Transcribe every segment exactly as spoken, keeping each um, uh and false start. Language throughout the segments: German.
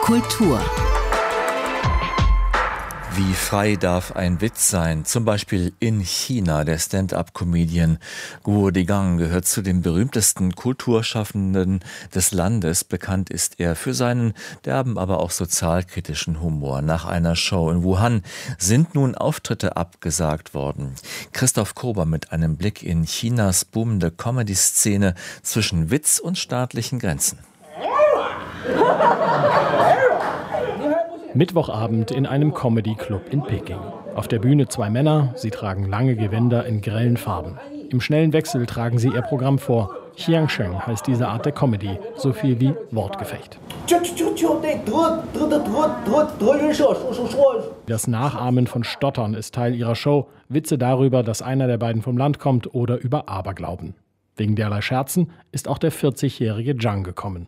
Kultur. Wie frei darf ein Witz sein? Zum Beispiel in China. Der Stand-up-Comedian Guo Degang gehört zu den berühmtesten Kulturschaffenden des Landes. Bekannt ist er für seinen derben, aber auch sozialkritischen Humor. Nach einer Show in Wuhan sind nun Auftritte abgesagt worden. Christoph Kober mit einem Blick in Chinas boomende Comedy-Szene zwischen Witz und staatlichen Grenzen. Mittwochabend in einem Comedy-Club in Peking. Auf der Bühne zwei Männer, sie tragen lange Gewänder in grellen Farben. Im schnellen Wechsel tragen sie ihr Programm vor. Xiangsheng heißt diese Art der Comedy, so viel wie Wortgefecht. Das Nachahmen von Stottern ist Teil ihrer Show, Witze darüber, dass einer der beiden vom Land kommt oder über Aberglauben. Wegen derlei Scherzen ist auch der vierzigjährige Zhang gekommen.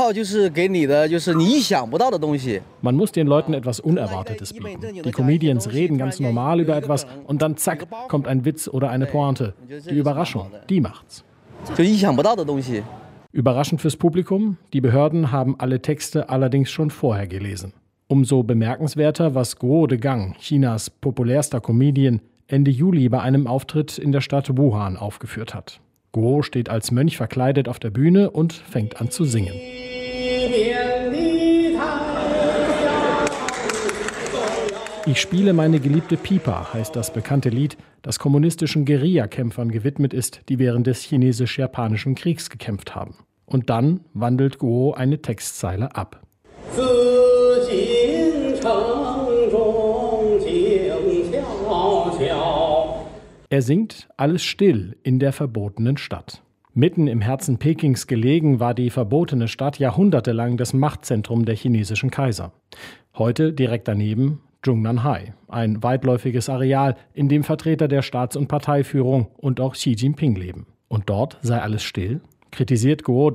Man muss den Leuten etwas Unerwartetes bieten. Die Comedians reden ganz normal über etwas und dann zack, kommt ein Witz oder eine Pointe. Die Überraschung, die macht's. Überraschend fürs Publikum, die Behörden haben alle Texte allerdings schon vorher gelesen. Umso bemerkenswerter, was Guo Degang, Chinas populärster Comedian, Ende Juli bei einem Auftritt in der Stadt Wuhan aufgeführt hat. Guo steht als Mönch verkleidet auf der Bühne und fängt an zu singen. Ich spiele meine geliebte Pipa, heißt das bekannte Lied, das kommunistischen Guerillakämpfern gewidmet ist, die während des chinesisch-japanischen Kriegs gekämpft haben. Und dann wandelt Guo eine Textzeile ab. Er singt Alles still in der verbotenen Stadt. Mitten im Herzen Pekings gelegen war die verbotene Stadt jahrhundertelang das Machtzentrum der chinesischen Kaiser. Heute direkt daneben Zhongnanhai, ein weitläufiges Areal, in dem Vertreter der Staats- und Parteiführung und auch Xi Jinping leben. Und dort sei alles still? Kritisiert Guo